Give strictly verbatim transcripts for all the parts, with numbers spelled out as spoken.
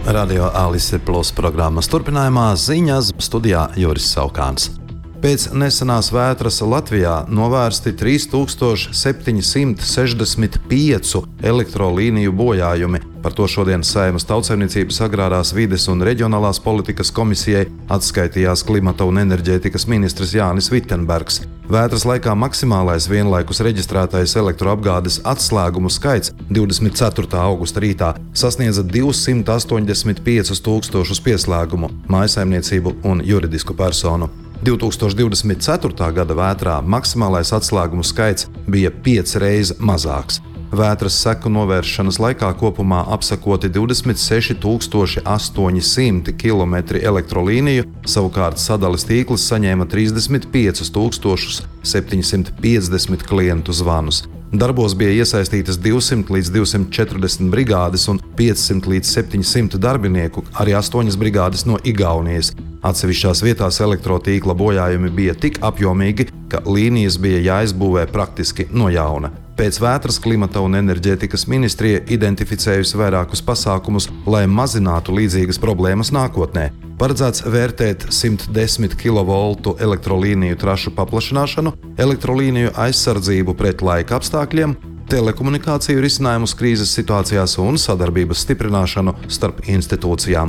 Radio Alise Plus programmas turpinājumā ziņas studijā Juris Saukāns. Pēc nesenās vētras Latvijā novērsti trīs tūkstoši septiņi simti sešdesmit pieci elektrolīniju bojājumi. Par to šodien Saeimas Tautsaimniecības, Agrārās vides un reģionālās politikas komisijai atskaitījās klimata un enerģētikas ministrs Jānis Vitsenbergs. Vētras laikā maksimālais vienlaikus reģistrētais elektroapgādes atslēgumu skaits divdesmit ceturtā augusta rītā sasniedza divsimt astoņdesmit piecus tūkstošus pieslēgumu, mājsaimniecību un juridisku personu. divi tūkstoši divdesmit ceturtā gada vētrā maksimālais atslēgumu skaits bija piecas reizes mazāks. Vētras seku novēršanas laikā kopumā apsakoti divdesmit seši tūkstoši astoņi simti kilometri elektrolīniju, savukārt sadales tīkls saņēma trīsdesmit piecus tūkstošus septiņi simti piecdesmit klientu zvanus. Darbos bija iesaistītas divsimt līdz divsimt četrdesmit brigādes un piecsimt līdz septiņsimt darbinieku, arī astoņas brigādes no Igaunijas. Atsevišķās vietās elektrotīkla bojājumi bija tik apjomīgi, ka līnijas bija jāizbūvē praktiski no jauna. Pēc vētras klimata un enerģētikas ministrija identificējusi vairākus pasākumus, lai mazinātu līdzīgas problēmas nākotnē. Paredzēts vērtēt simt desmit kilovoltu elektrolīniju trašu paplašināšanu, elektrolīniju aizsardzību pret laika apstākļiem, telekomunikāciju risinājumus krīzes situācijās un sadarbības stiprināšanu starp institūcijām.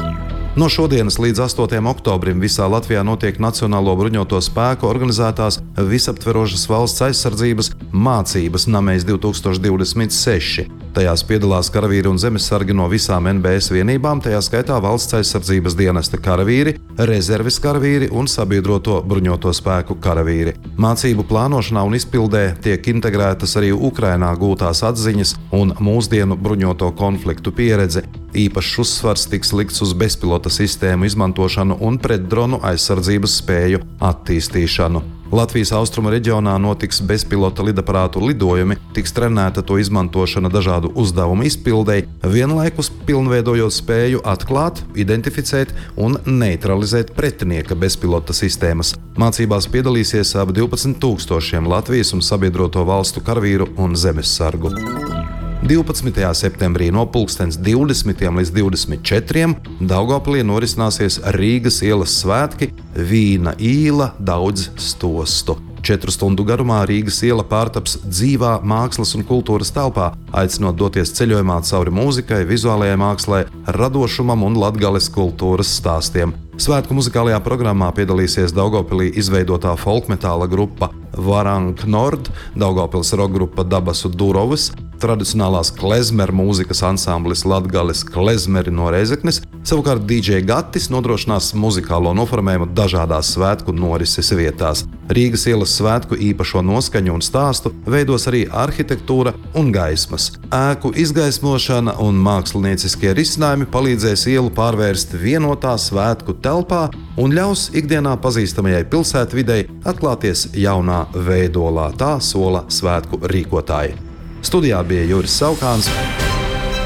No šodienas līdz astotajam oktobrim visā Latvijā notiek Nacionālo bruņoto spēku organizētās visaptverošas valsts aizsardzības mācības Nameis divi tūkstoši divdesmit seši. Tajās piedalās karavīri un zemesargi no visām N B S vienībām, tajā skaitā valsts aizsardzības dienesta karavīri, rezerves karavīri un sabiedroto bruņoto spēku karavīri. Mācību plānošanā un izpildē tiek integrētas arī Ukrainā gūtās atziņas un mūsdienu bruņoto konfliktu pieredze. Īpašs uzsvars tiks likts uz bezpilota sistēmu izmantošanu un pretdronu aizsardzības spēju attīstīšanu. Latvijas austrumu reģionā notiks bezpilota lidaparātu lidojumi, tiks trenēta to izmantošana dažādu uzdevumu izpildei, vienlaikus pilnveidojot spēju atklāt, identificēt un neutralizēt pretinieka bezpilota sistēmas. Mācībās piedalīsies ap divpadsmit tūkstošiem Latvijas un sabiedroto valstu karavīru un zemessargu. divpadsmitajā septembrī no pulkstens divdesmitiem līdz divdesmit četriem Daugavpilī norisināsies Rīgas ielas svētki Vīna īla daudz stostu. Četru stundu garumā Rīgas iela pārtaps dzīvā mākslas un kultūras telpā, aicinot doties ceļojumā cauri mūzikai, vizuālajai mākslai, radošumam un latgales kultūras stāstiem. Svētku muzikālajā programmā piedalīsies Daugavpilī izveidotā folkmetāla grupa Varank Nord, Daugavpils rokgrupa Dabasu Durovas, tradicionālās klezmeru mūzikas ansamblis Latgales klezmeri no Reizeknes, savukārt D J Gatis nodrošinās muzikālo noformējumu dažādās svētku norises vietās. Rīgas ielas svētku īpašo noskaņu un stāstu veidos arī arhitektūra un gaismas. Ēku izgaismošana un mākslinieciskie risinājumi palīdzēs ielu pārvērst vienotā svētku telpā un ļaus ikdienā pazīstamajai pilsētvidei atklāties jaunā veidolā, tā sola svētku rīkotāji. Studijā bija Juris Saukāns.